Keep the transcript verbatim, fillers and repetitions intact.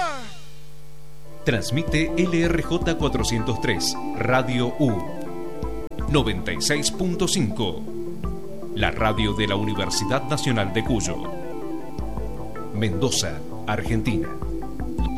Transmite L R J cuatrocientos tres, Radio U, noventa y seis punto cinco, la radio de la Universidad Nacional de Cuyo, Mendoza, Argentina.